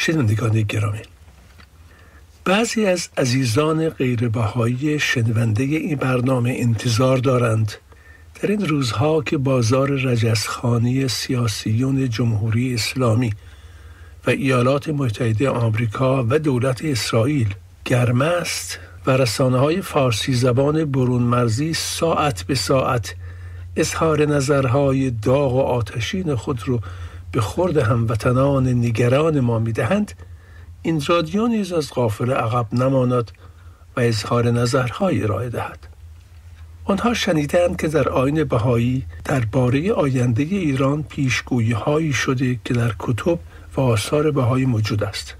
شنوندگان گرامی، بعضی از عزیزان غیر بهایی شنونده این برنامه انتظار دارند در این روزها که بازار رجزخانه سیاسیون جمهوری اسلامی و ایالات متحده آمریکا و دولت اسرائیل گرم است و رسانه‌های فارسی زبان برون مرزی ساعت به ساعت اظهار نظرهای داغ و آتشین خود رو به خورد هموطنان نگران ما می‌دهند، این رادیو نیز از قافله عقب نماند و اظهار نظرهای ارائه دهد. آنها شنیدند که در آیین بهایی درباره آینده ایران پیشگویی‌هایی شده که در کتب و آثار بهایی موجود است.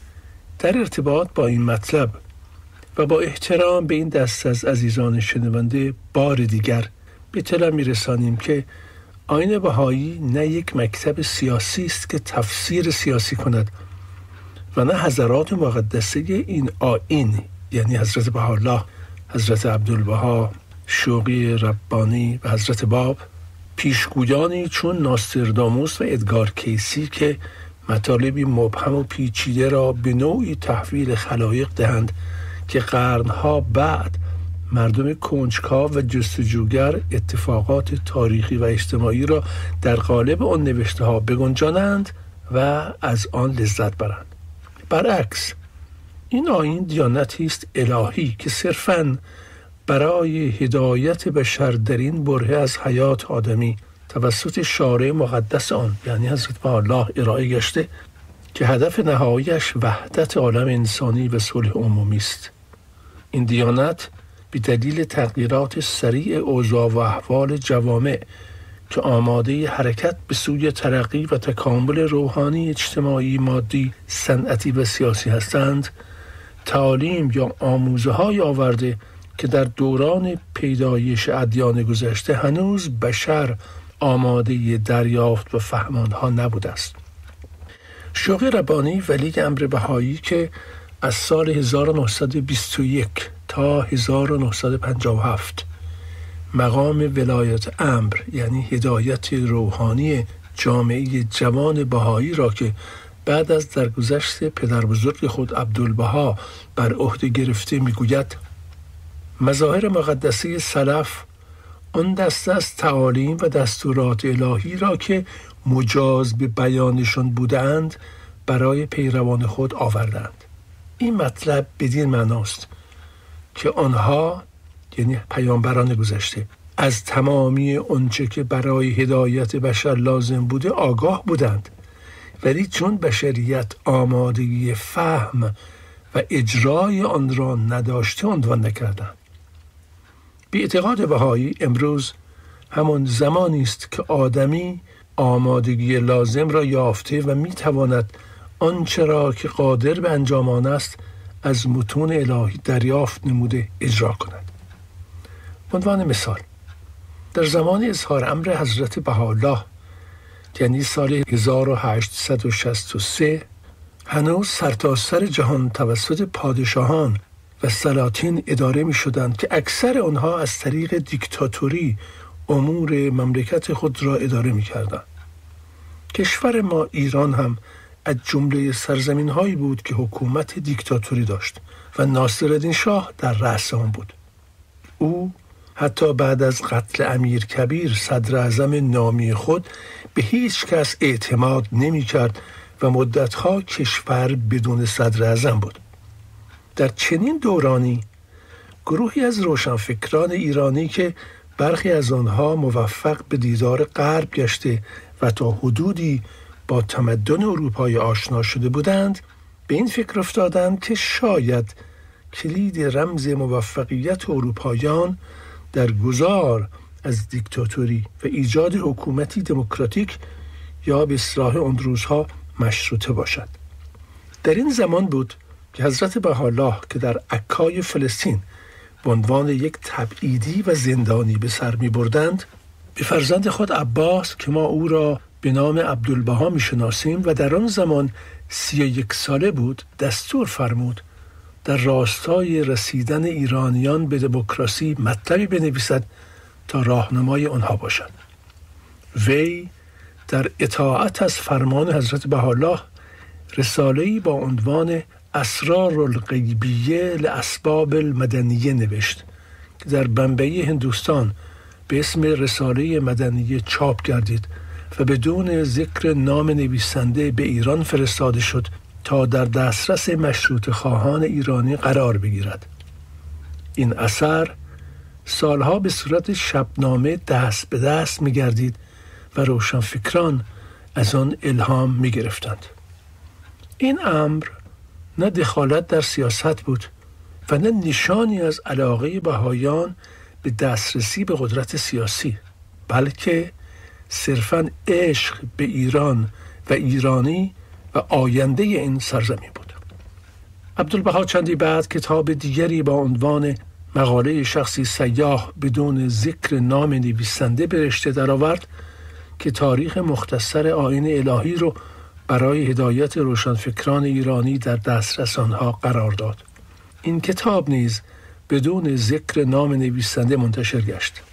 در ارتباط با این مطلب و با احترام به این دست از عزیزان شنونده بار دیگر به اطلاع می‌رسانیم که آیین بهایی نه یک مکتب سیاسی است که تفسیر سیاسی کند و نه حضرات مقدسه این آیین، یعنی حضرت بهاءالله، حضرت عبدالبها، شوقی ربانی و حضرت باب، پیشگویانی چون ناسترداموس و ادگار کیسی که مطالبی مبهم و پیچیده را به نوعی تحویل خلایق دهند که قرنها بعد مردم کنجکاو و جستجوگر اتفاقات تاریخی و اجتماعی را در قالب آن نوشته ها بگنجانند و از آن لذت برند. برعکس، این آیین دیانتی است الهی که صرفاً برای هدایت بشر در این برهه از حیات آدمی توسط شارع مقدس آن، یعنی حضرت بهاءالله، ارائه گشته که هدف نهاییش وحدت عالم انسانی و صلح عمومی است. این دیانت به دلیل تغییرات سریع اوضاع و احوال جوامع که آماده حرکت به سوی ترقی و تکامل روحانی، اجتماعی، مادی، صنعتی و سیاسی هستند، تعالیم یا آموزه‌های آورده که در دوران پیدایش ادیان گذشته هنوز بشر آماده دریافت و فهم آنها نبوده است. شوقی ربانی ولی امر بهایی که از سال 1921 تا 1957 مقام ولایت امر، یعنی هدایت روحانی جامعه جوان بهایی را که بعد از درگذشت پدر بزرگ خود عبدالبها بر عهده گرفته، میگوید مظاهر مقدسه سلف آن دسته از تعالیم و دستورات الهی را که مجاز به بیانشان بودند برای پیروان خود آوردند. این مطلب بدین معناست که آنها، یعنی پیامبران گذشته، از تمامی آنچه که برای هدایت بشر لازم بوده آگاه بودند، ولی چون بشریت آمادگی فهم و اجرای آن را نداشته عنوان نکردند. به اعتقاد بهایی امروز همان زمانی است که آدمی آمادگی لازم را یافته و میتواند آنچه را که قادر به انجام آن است از متون الهی دریافت نموده اجرا کند. به عنوان مثال، در زمان اظهار امر حضرت بهاءالله، یعنی سال 1863، هنوز سرتاسر جهان توسط پادشاهان و سلاطین اداره می شدند که اکثر آنها از طریق دیکتاتوری امور مملکت خود را اداره می کردند. کشور ما ایران هم از جمله سرزمین هایی بود که حکومت دیکتاتوری داشت و ناصرالدین شاه در رأس آن بود. او حتی بعد از قتل امیر کبیر صدر اعظم نامی خود به هیچ کس اعتماد نمی کرد و مدتها کشور بدون صدر اعظم بود. در چنین دورانی گروهی از روشنفکران ایرانی که برخی از آنها موفق به دیدار غرب گشته و تا حدودی با تمدن اروپایی آشنا شده بودند، به این فکر افتادند که شاید کلید رمز موفقیت اروپاییان در گذار از دیکتاتوری و ایجاد حکومتی دموکراتیک یا به اصطلاح آن روزها مشروطه باشد. در این زمان بود که حضرت بهاءالله که در عکای فلسطین به عنوان یک تبعیدی و زندانی به سر می بردند، به فرزند خود عباس که ما او را به نام عبدالبها می شناسیم و در آن زمان 31 ساله بود، دستور فرمود در راستای رسیدن ایرانیان به دموکراسی مطلبی بنویسد تا راهنمای آنها باشد. وی در اطاعت از فرمان حضرت بهاءالله رساله‌ای با عنوان اسرار الغیبیه لاسباب المدنیه نوشت که در بمبئی هندوستان به اسم رساله مدنیه چاپ گردید و بدون ذکر نام نویسنده به ایران فرستاده شد تا در دسترس مشروطه خواهان ایرانی قرار بگیرد. این اثر سالها به صورت شبنامه دست به دست می گردید و روشنفکران از آن الهام می گرفتند. این امر نه دخالت در سیاست بود و نه نشانی از علاقه بهائیان به دسترسی به قدرت سیاسی، بلکه صرفاً عشق به ایران و ایرانی و آینده این سرزمین بود. عبدالبها چندی بعد کتاب دیگری با عنوان مقاله شخصی سیاح بدون ذکر نام نویسنده به رشته درآورد که تاریخ مختصر آیین الهی رو برای هدایت روشنفکران ایرانی در دسترس آنها قرار داد. این کتاب نیز بدون ذکر نام نویسنده منتشر گشت.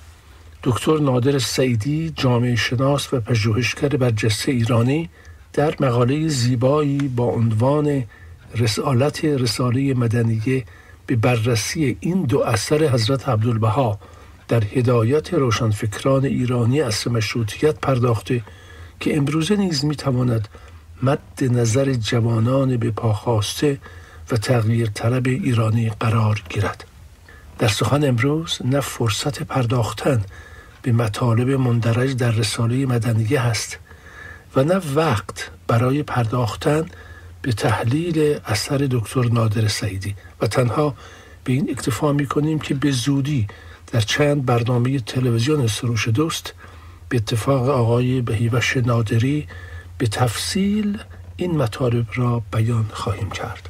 دکتر نادر سعیدی، جامعه شناس و پژوهشگر برجسته ایرانی، در مقاله زیبایی با عنوان رسالت رساله مدنیه به بررسی این دو اثر حضرت عبدالبها در هدایت روشنفکران ایرانی عصر مشروطیت پرداخته که امروزه نیز میتواند مد نظر جوانان به پا خواسته و تغییر طلب ایرانی قرار گیرد. در سخن امروز نه فرصت پرداختن به مطالب مندرج در رساله مدنیه هست و نه وقت برای پرداختن به تحلیل اثر دکتر نادر سعیدی و تنها به این اکتفا می‌کنیم که به زودی در چند برنامه تلویزیون سروش دوست به اتفاق آقای بهیوش نادری به تفصیل این مطالب را بیان خواهیم کرد.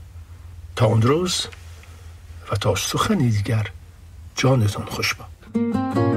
تا اون روز و تا سخنی دیگر، جانتان خوش باد.